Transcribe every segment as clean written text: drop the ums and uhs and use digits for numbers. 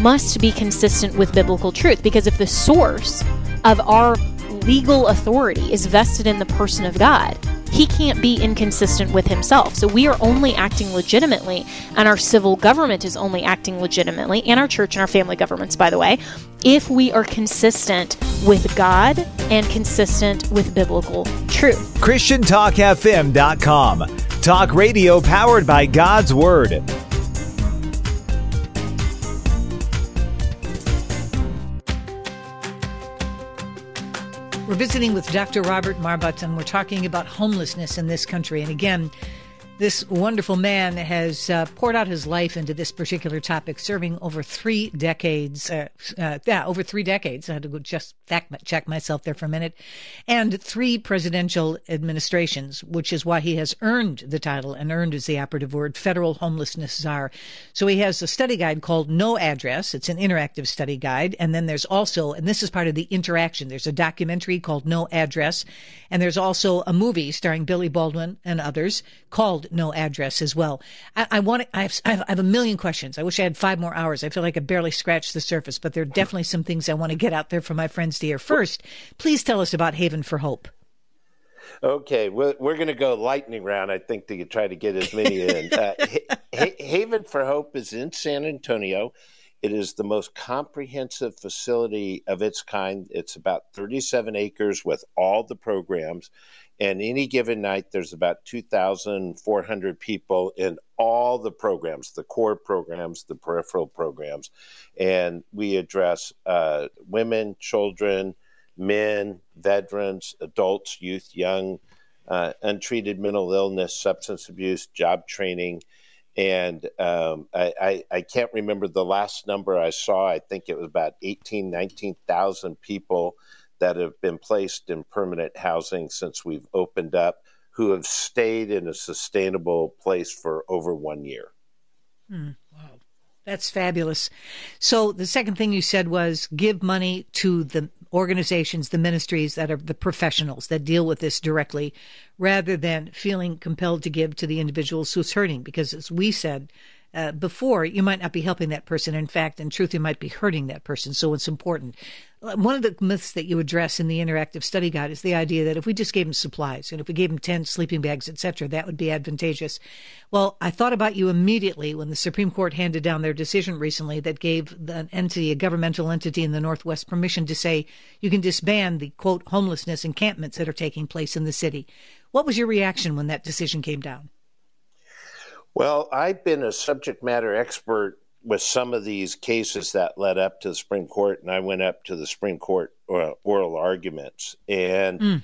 must be consistent with biblical truth, because if the source of our legal authority is vested in the person of God, he can't be inconsistent with himself. So we are only acting legitimately, and our civil government is only acting legitimately, and our church and our family governments, by the way, if we are consistent with God and consistent with biblical truth. ChristianTalkFM.com. Talk radio powered by God's Word. We're visiting with Dr. Robert Marbut, and we're talking about homelessness in this country. And again, this wonderful man has poured out his life into this particular topic, serving over 3 decades. Over 3 decades. I had to go just fact check myself there for a minute. And 3 presidential administrations, which is why he has earned the title, and earned is the operative word, Federal Homelessness Czar. So he has a study guide called No Address. It's an interactive study guide. And then there's also, and this is part of the interaction, there's a documentary called No Address. And there's also a movie starring Billy Baldwin and others called No Address as well. I have a million questions. I wish I had 5 more hours. I feel like I barely scratched the surface, but there are definitely some things I want to get out there for my friends to hear. First, please tell us about Haven for Hope. Okay, we're going to go lightning round, I think, to try to get as many in. Haven for Hope is in San Antonio. It is the most comprehensive facility of its kind. It's about 37 acres with all the programs. And any given night, there's about 2,400 people in all the programs, the core programs, the peripheral programs. And we address women, children, men, veterans, adults, youth, young, untreated mental illness, substance abuse, job training. And I can't remember the last number I saw. I think it was about 19,000 people that have been placed in permanent housing since we've opened up, who have stayed in a sustainable place for over 1 year. Wow. That's fabulous. So the second thing you said was give money to the organizations, the ministries that are the professionals that deal with this directly, rather than feeling compelled to give to the individuals who's hurting. Because as we said before, you might not be helping that person. In fact, in truth, you might be hurting that person. So it's important. One of the myths that you address in the interactive study guide is the idea that if we just gave them supplies, and if we gave them tents, sleeping bags, etc., that would be advantageous. Well, I thought about you immediately when the Supreme Court handed down their decision recently that gave an entity, a governmental entity in the Northwest, permission to say you can disband the, quote, homelessness encampments that are taking place in the city. What was your reaction when that decision came down? Well, I've been a subject matter expert with some of these cases that led up to the Supreme Court, and I went up to the Supreme Court oral arguments. And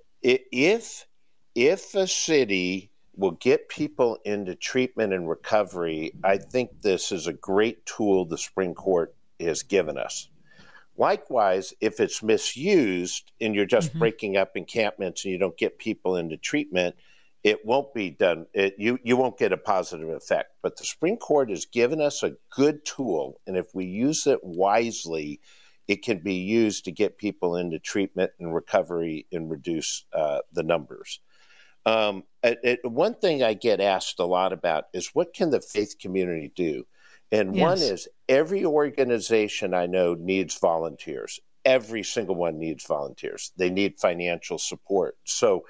if a city will get people into treatment and recovery, I think this is a great tool the Supreme Court has given us. Likewise, if it's misused and you're just breaking up encampments and you don't get people into treatment, it won't be done. You won't get a positive effect. But the Supreme Court has given us a good tool, and if we use it wisely, it can be used to get people into treatment and recovery and reduce the numbers. One thing I get asked a lot about is what can the faith community do? And one is every organization I know needs volunteers. Every single one needs volunteers. They need financial support. So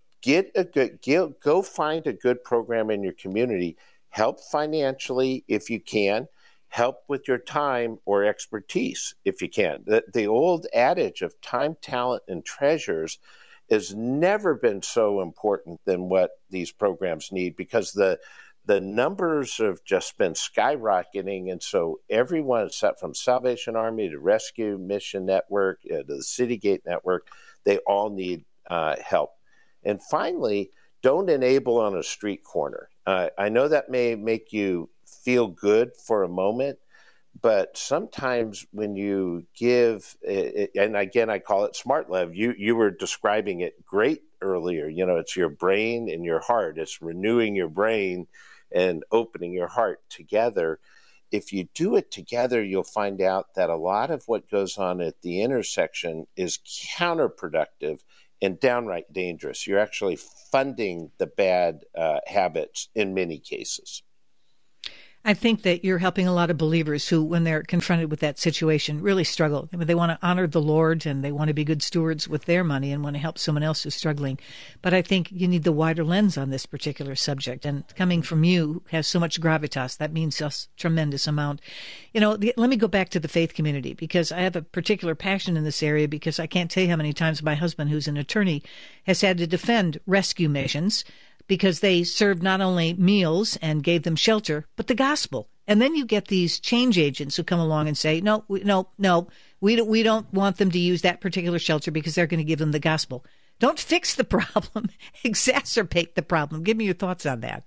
go find a good program in your community. Help financially if you can. Help with your time or expertise if you can. The old adage of time, talent, and treasures has never been so important than what these programs need, because the numbers have just been skyrocketing. And so everyone, from Salvation Army to Rescue Mission Network to the City Gate Network, they all need help. And finally, don't enable on a street corner. I know that may make you feel good for a moment, but sometimes when you give, and again, I call it smart love. You were describing it great earlier. You know, it's your brain and your heart. It's renewing your brain and opening your heart together. If you do it together, you'll find out that a lot of what goes on at the intersection is counterproductive and downright dangerous. You're actually funding the bad habits in many cases. I think that you're helping a lot of believers who, when they're confronted with that situation, really struggle. I mean, they want to honor the Lord and they want to be good stewards with their money and want to help someone else who's struggling. But I think you need the wider lens on this particular subject. And coming from you, who has so much gravitas, that means a tremendous amount. Let me go back to the faith community, because I have a particular passion in this area, because I can't tell you how many times my husband, who's an attorney, has had to defend rescue missions because they served not only meals and gave them shelter, but the gospel. And then you get these change agents who come along and say, no, we don't want them to use that particular shelter because they're going to give them the gospel. Don't fix the problem, exacerbate the problem. Give me your thoughts on that.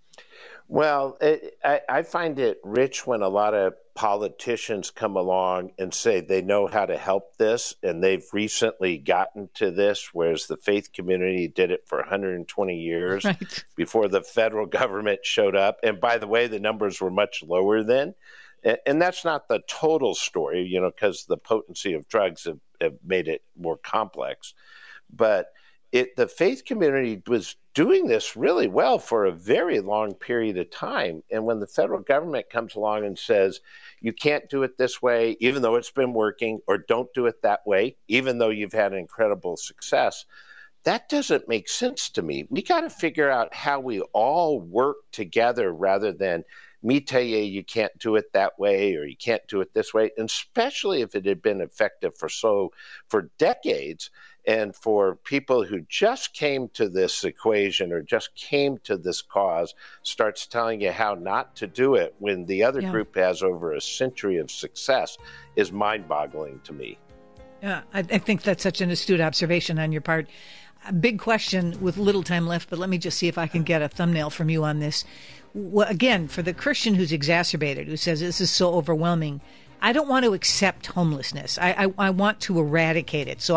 Well, I find it rich when a lot of politicians come along and say they know how to help this, and they've recently gotten to this, whereas the faith community did it for 120 years before the federal government showed up. And by the way, the numbers were much lower then. And that's not the total story, because the potency of drugs have made it more complex. But the faith community was doing this really well for a very long period of time. And when the federal government comes along and says, you can't do it this way, even though it's been working, or don't do it that way, even though you've had incredible success, that doesn't make sense to me. We got to figure out how we all work together rather than me tell you you can't do it that way or you can't do it this way, and especially if it had been effective for decades. And for people who just came to this equation or just came to this cause, starts telling you how not to do it when the other group has over a century of success is mind-boggling to me. Yeah, I think that's such an astute observation on your part. A big question with little time left, but let me just see if I can get a thumbnail from you on this. Well, again, for the Christian who's exacerbated, who says this is so overwhelming, I don't want to accept homelessness. I want to eradicate it. So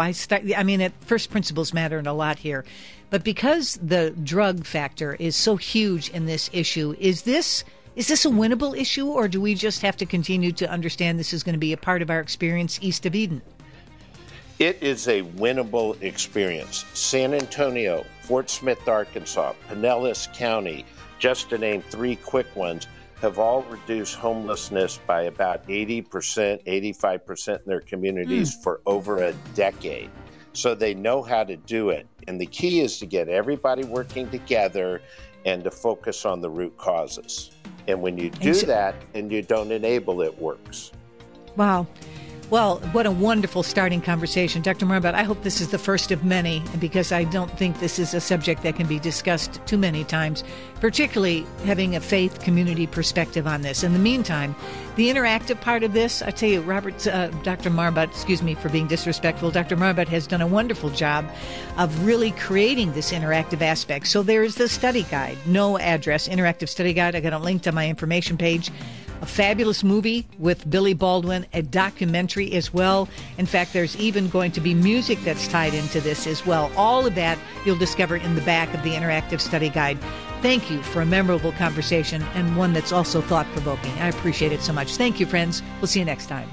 first principles matter a lot here. But because the drug factor is so huge in this issue, is this a winnable issue, or do we just have to continue to understand this is going to be a part of our experience east of Eden? It is a winnable experience. San Antonio, Fort Smith, Arkansas, Pinellas County, just to name three quick ones, have all reduced homelessness by about 80%, 85% in their communities for over a decade. So they know how to do it. And the key is to get everybody working together and to focus on the root causes. And when you do that and you don't enable, it works. Wow. Well, what a wonderful starting conversation. Dr. Marbot, I hope this is the first of many, because I don't think this is a subject that can be discussed too many times, particularly having a faith community perspective on this. In the meantime, the interactive part of this, I tell you, Dr. Marbot, excuse me for being disrespectful, Dr. Marbot has done a wonderful job of really creating this interactive aspect. So there's the study guide, no address, interactive study guide. I got it linked on my information page. A fabulous movie with Billy Baldwin, a documentary as well. In fact, there's even going to be music that's tied into this as well. All of that you'll discover in the back of the interactive study guide. Thank you for a memorable conversation and one that's also thought-provoking. I appreciate it so much. Thank you, friends. We'll see you next time.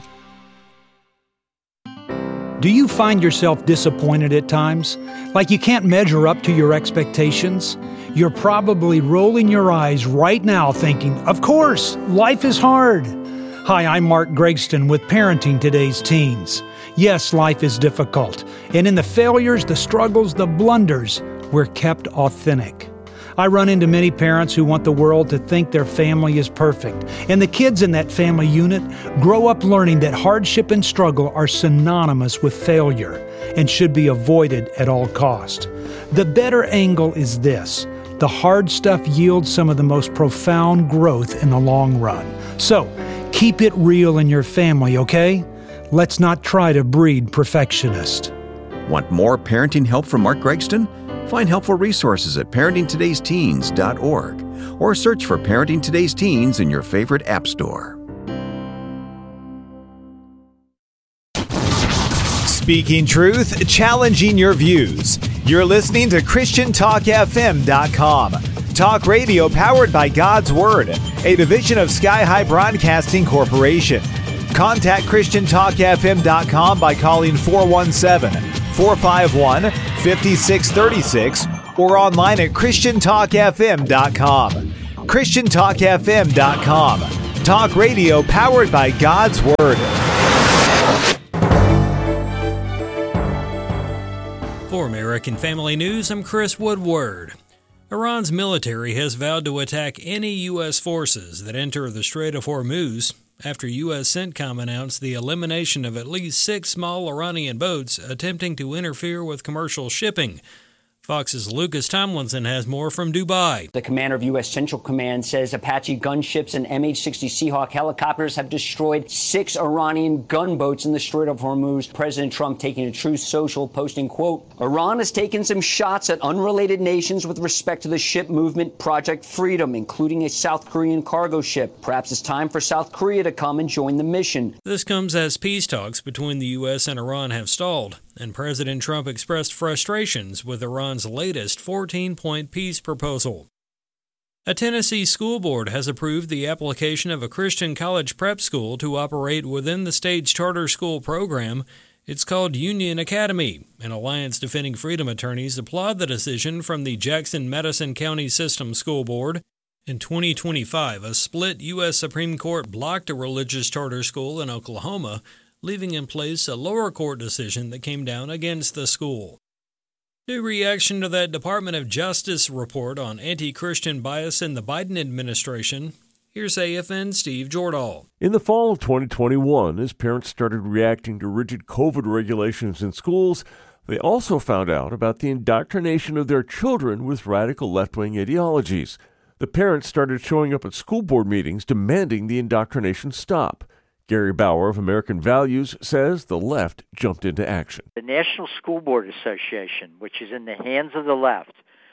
Do you find yourself disappointed at times? Like you can't measure up to your expectations? You're probably rolling your eyes right now thinking, of course, life is hard. Hi, I'm Mark Gregston with Parenting Today's Teens. Yes, life is difficult. And in the failures, the struggles, the blunders, we're kept authentic. I run into many parents who want the world to think their family is perfect, and the kids in that family unit grow up learning that hardship and struggle are synonymous with failure and should be avoided at all cost. The better angle is this: the hard stuff yields some of the most profound growth in the long run. So, keep it real in your family, okay? Let's not try to breed perfectionists. Want more parenting help from Mark Gregston? Find helpful resources at parentingtodaysteens.org or search for Parenting Today's Teens in your favorite app store. Speaking truth, challenging your views. You're listening to ChristianTalkFM.com. Talk radio powered by God's Word, a division of Sky High Broadcasting Corporation. Contact ChristianTalkFM.com by calling 417-451-5636 or online at ChristianTalkFM.com. ChristianTalkFM.com. Talk radio powered by God's Word. For American Family News, I'm Chris Woodward. Iran's military has vowed to attack any U.S. forces that enter the Strait of Hormuz after U.S. CENTCOM announced the elimination of at least 6 small Iranian boats attempting to interfere with commercial shipping. Fox's Lucas Tomlinson has more from Dubai. The commander of U.S. Central Command says Apache gunships and MH-60 Seahawk helicopters have destroyed 6 Iranian gunboats in the Strait of Hormuz. President Trump taking a Truth Social, posting, quote, Iran has taken some shots at unrelated nations with respect to the ship movement Project Freedom, including a South Korean cargo ship. Perhaps it's time for South Korea to come and join the mission. This comes as peace talks between the U.S. and Iran have stalled, and President Trump expressed frustrations with Iran's latest 14-point peace proposal. A Tennessee school board has approved the application of a Christian college prep school to operate within the state's charter school program. It's called Union Academy, and Alliance Defending Freedom attorneys applaud the decision from the Jackson-Madison County System School Board. In 2025, a split U.S. Supreme Court blocked a religious charter school in Oklahoma, leaving in place a lower court decision that came down against the school. New reaction to that Department of Justice report on anti-Christian bias in the Biden administration. Here's AFN's Steve Jordahl. In the fall of 2021, as parents started reacting to rigid COVID regulations in schools, they also found out about the indoctrination of their children with radical left-wing ideologies. The parents started showing up at school board meetings demanding the indoctrination stop. Gary Bauer of American Values says the left jumped into action. The National School Board Association, which is in the hands of the left,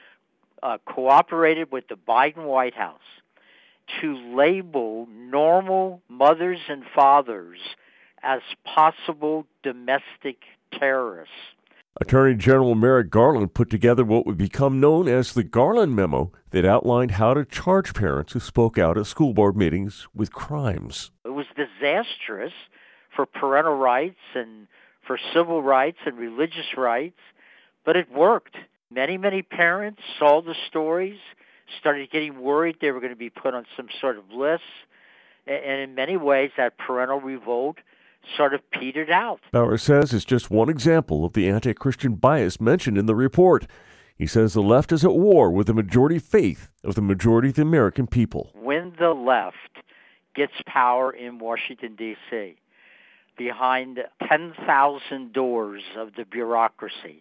cooperated with the Biden White House to label normal mothers and fathers as possible domestic terrorists. Attorney General Merrick Garland put together what would become known as the Garland Memo that outlined how to charge parents who spoke out at school board meetings with crimes. It was disastrous for parental rights and for civil rights and religious rights, but it worked. Many parents saw the stories, started getting worried they were going to be put on some sort of list, and in many ways that parental revolt sort of petered out. Bauer says it's just one example of the anti-Christian bias mentioned in the report. He says the left is at war with the majority faith of the majority of the American people. When the left gets power in Washington, D.C., behind 10,000 doors of the bureaucracy,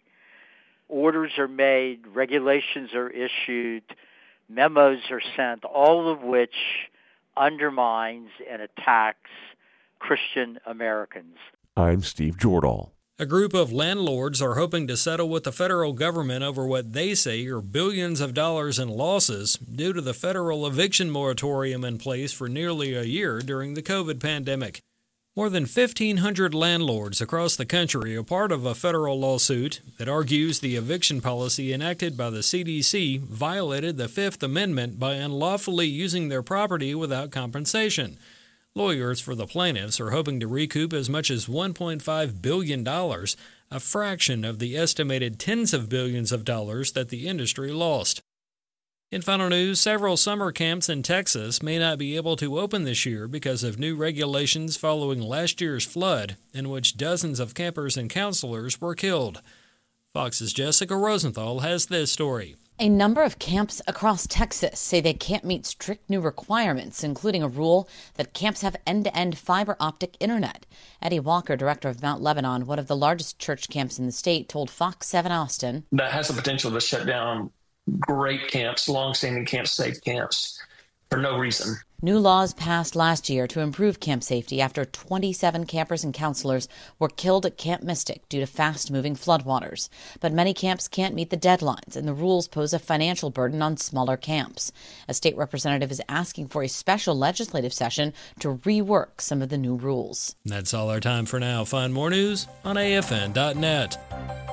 orders are made, regulations are issued, memos are sent, all of which undermines and attacks Christian Americans. I'm Steve Jordahl. A group of landlords are hoping to settle with the federal government over what they say are billions of dollars in losses due to the federal eviction moratorium in place for nearly a year during the COVID pandemic. More than 1,500 landlords across the country are part of a federal lawsuit that argues the eviction policy enacted by the CDC violated the Fifth Amendment by unlawfully using their property without compensation. Lawyers for the plaintiffs are hoping to recoup as much as $1.5 billion, a fraction of the estimated tens of billions of dollars that the industry lost. In final news, several summer camps in Texas may not be able to open this year because of new regulations following last year's flood, in which dozens of campers and counselors were killed. Fox's Jessica Rosenthal has this story. A number of camps across Texas say they can't meet strict new requirements, including a rule that camps have end-to-end fiber optic internet. Eddie Walker, director of Mount Lebanon, one of the largest church camps in the state, told Fox 7 Austin. That has the potential to shut down great camps, long-standing camps, safe camps, for no reason. New laws passed last year to improve camp safety after 27 campers and counselors were killed at Camp Mystic due to fast-moving floodwaters. But many camps can't meet the deadlines, and the rules pose a financial burden on smaller camps. A state representative is asking for a special legislative session to rework some of the new rules. That's all our time for now. Find more news on AFN.net.